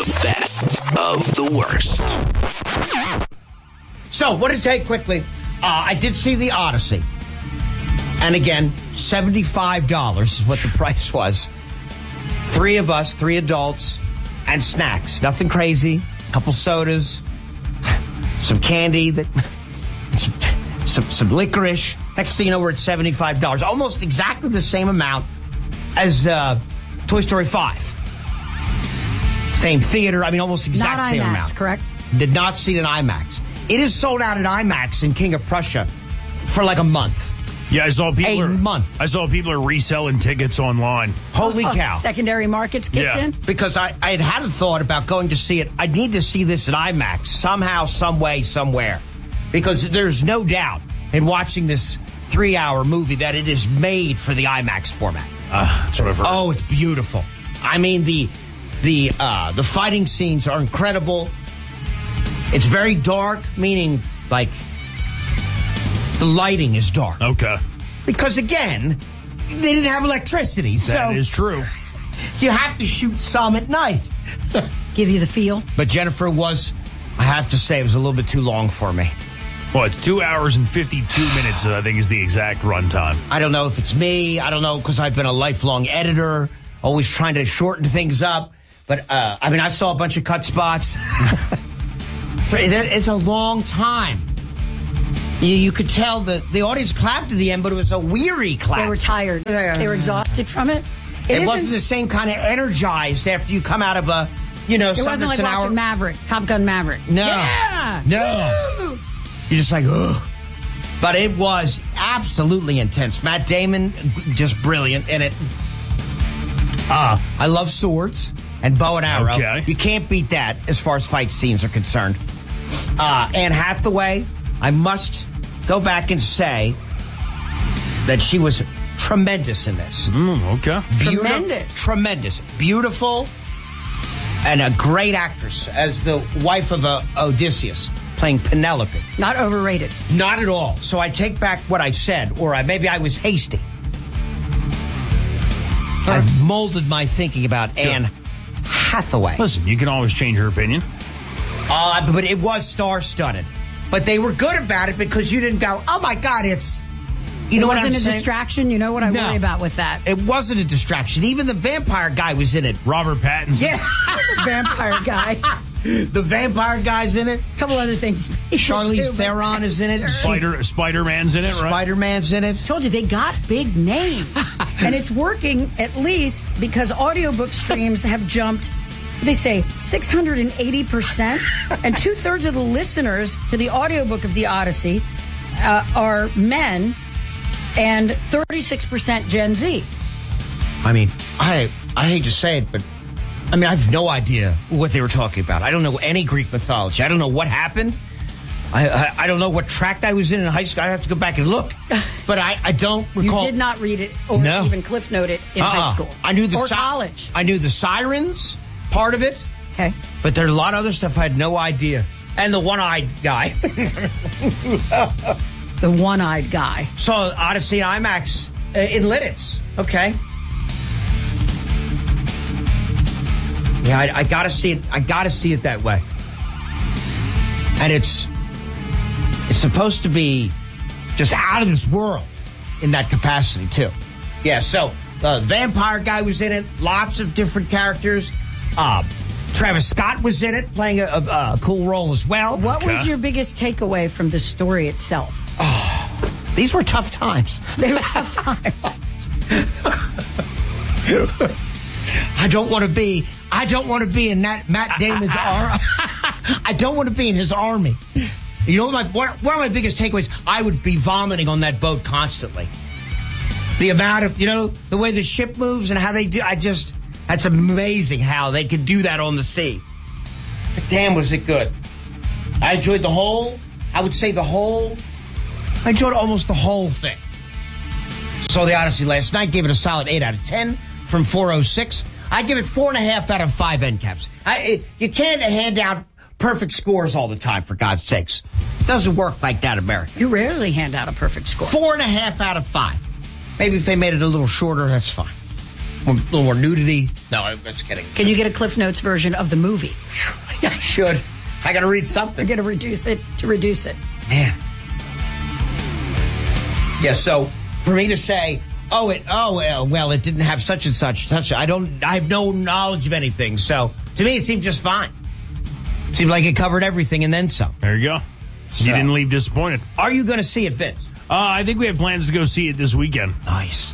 Best of the worst. So, what to take quickly? I did see The Odyssey. And again, $75 is what the price was. 3 of us, 3 adults, and snacks. Nothing crazy. A couple sodas, some candy, some licorice. Next thing you know, we're at $75. Almost exactly the same amount as Toy Story 5. Same theater. I mean, almost exact same amount. Not IMAX, correct? Did not see it in IMAX. It is sold out at IMAX in King of Prussia for like a month. Yeah, I saw people. month. I saw people are reselling tickets online. Holy cow! Secondary markets kicked in. Because I had a thought about going to see it. I need to see this at IMAX somehow, some way, somewhere, because there's no doubt in watching this 3-hour movie that it is made for the IMAX format. That's what I've heard. Oh, it's beautiful. I mean, the fighting scenes are incredible. It's very dark, meaning like the lighting is dark. Okay. Because again, they didn't have electricity, That is true. You have to shoot some at night. Give you the feel. But Jennifer was, I have to say, it was a little bit too long for me. Well, it's 2 hours and 52 minutes, I think, is the exact runtime. I don't know if it's me. I don't know, because I've been a lifelong editor, always trying to shorten things up. But, I mean, I saw a bunch of cut spots. It's a long time. You could tell that the audience clapped at the end, but it was a weary clap. They were tired. They were exhausted from it. It wasn't the same kind of energized after you come out of a, It wasn't like watching Maverick, Top Gun Maverick. No. Yeah. No. Woo! You're just like, ugh. But it was absolutely intense. Matt Damon, just brilliant in it. I love swords and bow and arrow. Okay. You can't beat that as far as fight scenes are concerned. Anne Hathaway, I must go back and say that she was tremendous in this. Okay. Tremendous. Beautiful. And a great actress as the wife of Odysseus, playing Penelope. Not overrated. Not at all. So I take back what I said, or maybe I was hasty. I've molded my thinking about Anne Hathaway. Listen, you can always change your opinion. But it was star-studded. But they were good about it because you didn't go, oh my God, it's... You know what I'm saying? It wasn't a distraction. You know what I worry about with that. It wasn't a distraction. Even the vampire guy was in it. Robert Pattinson. Yeah. The vampire guy. The vampire guy's in it. A couple other things. Charlize Theron is in it. Spider-Man's in it, right? Spider-Man's in it. Told you, they got big names. And it's working, at least, because audiobook streams have jumped, they say, 680%. And 2/3 of the listeners to the audiobook of The Odyssey are men, and 36% Gen Z. I mean, I hate to say it, but I mean, I have no idea what they were talking about. I don't know any Greek mythology. I don't know what happened. I don't know what tract I was in high school. I have to go back and look. But I don't recall. You did not read it or even Cliff Note it in high school. I knew college. I knew the sirens part of it. Okay. But there's a lot of other stuff I had no idea. And the one-eyed guy. The one-eyed guy. Saw Odyssey IMAX in Lidditz. Okay. Yeah, I gotta see it. I gotta see it that way. And it's supposed to be just out of this world in that capacity too. Yeah. So the vampire guy was in it. Lots of different characters. Travis Scott was in it, playing a cool role as well. What was your biggest takeaway from the story itself? These were tough times. They were tough times. I don't want to be in that Matt Damon's army. I don't want to be in his army. You know, one of my biggest takeaways, I would be vomiting on that boat constantly. The amount of, the way the ship moves and how they do, that's amazing how they could do that on the sea. But damn, was it good. I enjoyed I enjoyed almost the whole thing. Saw The Odyssey last night, gave it a solid 8 out of 10 from 406. I give it 4.5 out of 5 end caps. You can't hand out perfect scores all the time, for God's sakes. It doesn't work like that, America. You rarely hand out a perfect score. 4.5 out of 5. Maybe if they made it a little shorter, that's fine. A little more nudity. No, I'm just kidding. Can you get a Cliff Notes version of the movie? Yeah, I should. I got to read something. We're going to reduce it. Man. Yeah, so for me to say, it didn't have such and such. I have no knowledge of anything. So to me, it seemed just fine. Seemed like it covered everything and then some. There you go. So, you didn't leave disappointed. Are you going to see it, Vince? I think we have plans to go see it this weekend. Nice.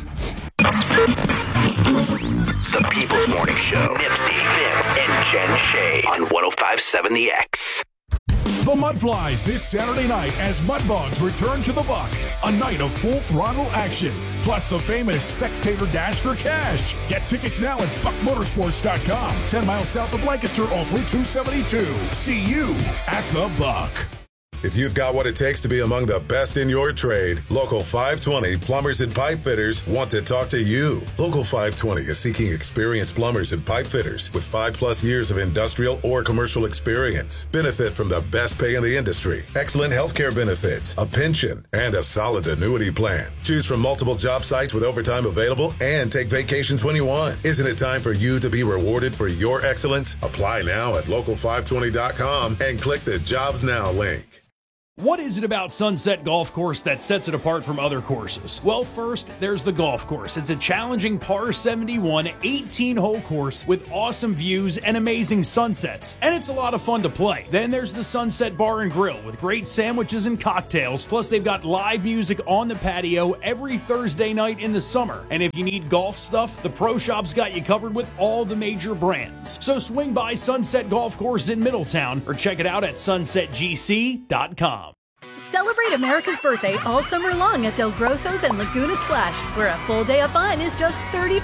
The People's Morning Show. Nipsey, Vince, and Jen Shea on 105.7 The X. The Mudflies this Saturday night as Mudbugs return to the Buck. A night of full throttle action. Plus the famous Spectator Dash for Cash. Get tickets now at buckmotorsports.com. 10 miles south of Lancaster off Route 272. See you at the Buck. If you've got what it takes to be among the best in your trade, Local 520 Plumbers and Pipe Fitters want to talk to you. Local 520 is seeking experienced plumbers and pipe fitters with 5+ years of industrial or commercial experience. Benefit from the best pay in the industry, excellent healthcare benefits, a pension, and a solid annuity plan. Choose from multiple job sites with overtime available and take vacations when you want. Isn't it time for you to be rewarded for your excellence? Apply now at local520.com and click the Jobs Now link. What is it about Sunset Golf Course that sets it apart from other courses? Well, first, there's the golf course. It's a challenging par 71, 18-hole course with awesome views and amazing sunsets. And it's a lot of fun to play. Then there's the Sunset Bar and Grill with great sandwiches and cocktails. Plus, they've got live music on the patio every Thursday night in the summer. And if you need golf stuff, the Pro Shop's got you covered with all the major brands. So swing by Sunset Golf Course in Middletown or check it out at sunsetgc.com. Celebrate America's birthday all summer long at Del Grosso's and Laguna Splash, where a full day of fun is just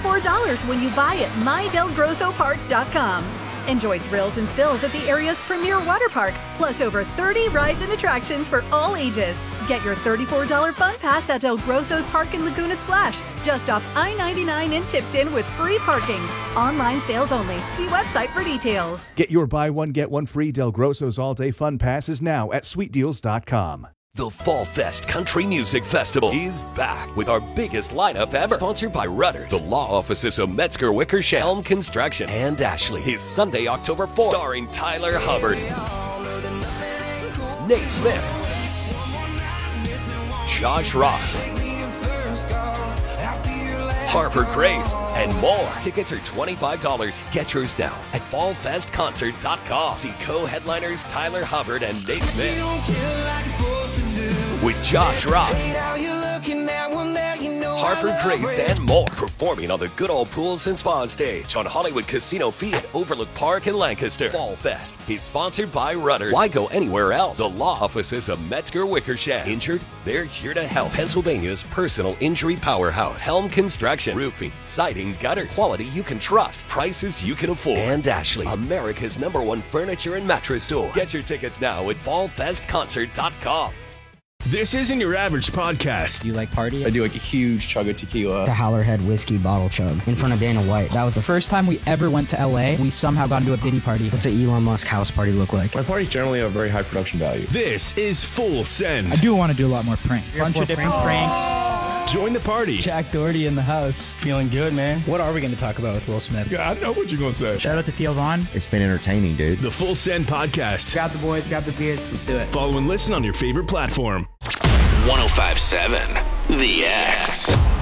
$34 when you buy at mydelgrossopark.com. Enjoy thrills and spills at the area's premier water park, plus over 30 rides and attractions for all ages. Get your $34 fun pass at Del Grosso's Park in Laguna Splash, just off I-99 in Tipton with free parking. Online sales only. See website for details. Get your buy one, get one free Del Grosso's all-day fun passes now at sweetdeals.com. The Fall Fest Country Music Festival is back with our biggest lineup ever. Sponsored by Rudders, the law offices of Metzger Wickersham, Helm Construction, and Ashley. Is Sunday, October 4th, starring Tyler Hubbard, Nate Smith, Josh Ross, Harper Grace, and more. Tickets are $25. Get yours now at fallfestconcert.com. See co-headliners Tyler Hubbard and Nate Smith with Josh Ross, Harper Grace, and more. Performing on the Good Old Pools and Spa stage on Hollywood Casino Field, Overlook Park in Lancaster. Fall Fest is sponsored by Rudders. Why go anywhere else? The law offices of Metzger Wickersham. Injured? They're here to help. Pennsylvania's personal injury powerhouse. Helm Construction. Roofing, siding, gutters. Quality you can trust. Prices you can afford. And Ashley, America's #1 furniture and mattress store. Get your tickets now at fallfestconcert.com. This isn't your average podcast. Do you like party? I do like a huge chug of tequila. The Howlerhead whiskey bottle chug in front of Dana White. That was the first time we ever went to LA. We somehow got into a Diddy party. What's an Elon Musk house party look like? My parties generally have very high production value. This is Full Send. I do want to do a lot more pranks. A bunch of different pranks. Join the party. Jack Doherty in the house. Feeling good, man. What are we going to talk about with Will Smith? Yeah, I know what you're going to say. Shout out to Theo Vaughn. It's been entertaining, dude. The Full Send podcast. Grab the boys, grab the beers. Let's do it. Follow and listen on your favorite platform. 105.7 The X.